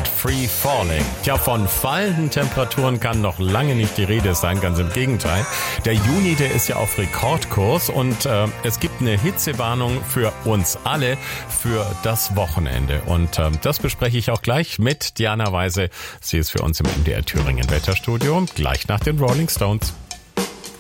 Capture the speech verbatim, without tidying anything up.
mit Free Falling. Tja, von fallenden Temperaturen kann noch lange nicht die Rede sein, ganz im Gegenteil. Der Juni, der ist ja auf Rekordkurs und äh, es gibt eine Hitzewarnung für uns alle für das Wochenende. Und äh, das bespreche ich auch gleich mit Diana Weise. Sie ist für uns im M D R Thüringen Wetterstudio, gleich nach den Rolling Stones.